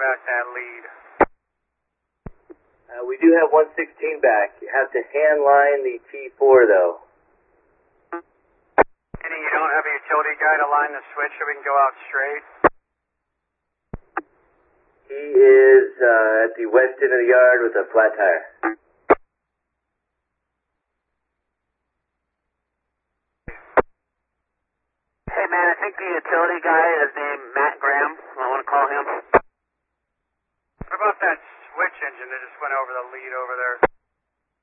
back that lead. We do have 116 back. You have to hand line the T4 though. You don't have a utility guy to line the switch so we can go out straight? He is at the west end of the yard with a flat tire. Hey man, I think the utility guy is named Matt Graham. I want to call him. What about that switch engine that just went over the lead over there?